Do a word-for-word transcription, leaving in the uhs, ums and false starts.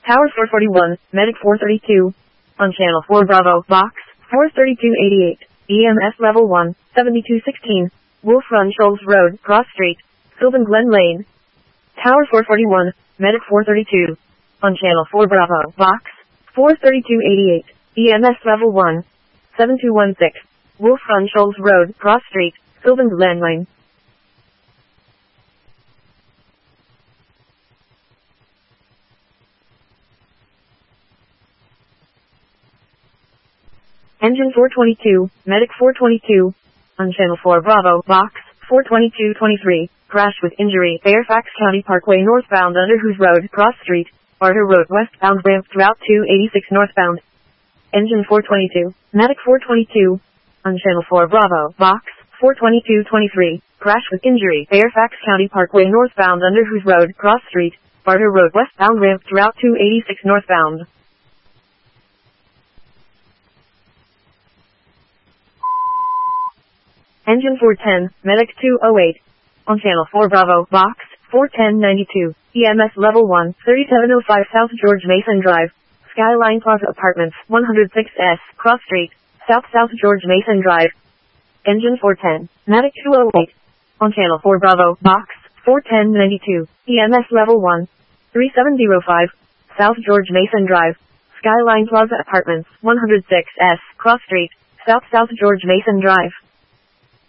Tower four forty-one, Medic four thirty-two. On Channel four Bravo, Box four thirty-two eighty-eight. E M S Level one, seventy-two sixteen. Wolf Run Shoals Road, Cross Street, Sylvan Glen Lane. Tower four forty-one, Medic four thirty-two. On Channel four Bravo, Box four thirty-two eighty-eight. E M S Level one, seven two one six. Wolf Run Shoals Road, Cross Street, Sylvan Glen Lane. Engine four twenty-two, Medic four twenty-two. On Channel four Bravo, Box four twenty-two twenty-three. Crash with injury, Fairfax County Parkway northbound Underhoos Road, Cross Street, Barter Road westbound ramp Route two eighty-six northbound. Engine four twenty-two, Medic four twenty-two. On Channel four Bravo, Box four twenty-two twenty-three. Crash with injury, Fairfax County Parkway northbound Underhoos Road, Cross Street, Barter Road westbound ramp Route two eighty-six northbound. Engine four ten, Medic two oh eight. On Channel four Bravo, Box four ten ninety-two. E M S Level one, thirty-seven oh five South George Mason Drive. Skyline Plaza Apartments, one oh six S, Cross Street, South South George Mason Drive. Engine four ten, Medic two oh eight. On Channel four Bravo, Box four ten ninety-two. E M S Level one, thirty-seven oh five, South George Mason Drive. Skyline Plaza Apartments, one oh six S, Cross Street, South South George Mason Drive.